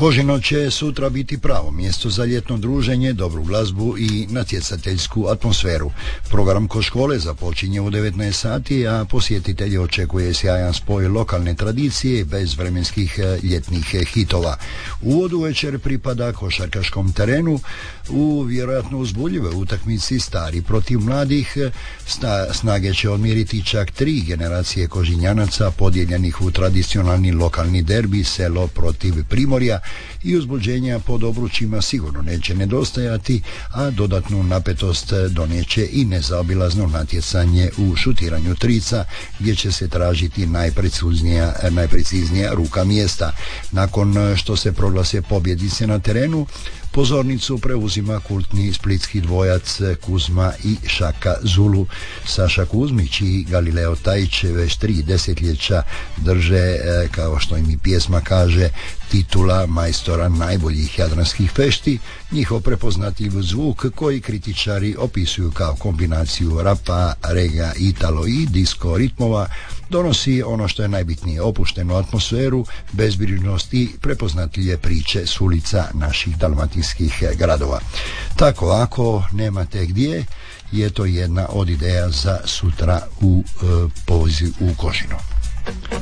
Kožino će sutra biti pravo mjesto za ljetno druženje, dobru glazbu i natjecateljsku atmosferu. Program Koškole započinje u 19 sati, a posjetitelje očekuje sjajan spoj lokalne tradicije bez vremenskih ljetnih hitova. Uvod u večer pripada košarkaškom terenu u vjerojatno uzbudljive utakmici stari protiv mladih. Snage će odmjeriti čak 3 generacije Kožinjanaca podijeljenih u tradicionalni lokalni derbi selo protiv Primorja i uzbuđenja pod obručima sigurno neće nedostajati, a dodatnu napetost donijeće i nezaobilazno natjecanje u šutiranju trica gdje će se tražiti najpreciznija ruka mjesta. Nakon što se proglase pobjedice na terenu, pozornicu preuzima kultni splitski dvojac Kuzma i Šaka Zulu. Saša Kuzmić i Galileo Tajić već 3 desetljeća drže, kao što im i pjesma kaže, titula majstora najboljih jadranskih fešti. Njihov prepoznatljiv zvuk koji kritičari opisuju kao kombinaciju rapa, rega, italo i disco ritmova donosi ono što je najbitnije, opuštenu atmosferu, bezbrižnost i prepoznatljive priče s ulica naših dalmatinskih gradova. Tako, ako nemate gdje, je to jedna od ideja za sutra u poziv u Kožinu.